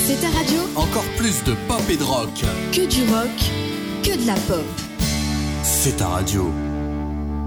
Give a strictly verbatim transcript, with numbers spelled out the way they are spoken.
C'est ta radio. Encore plus de pop et de rock. Que du rock, que de la pop. C'est ta radio.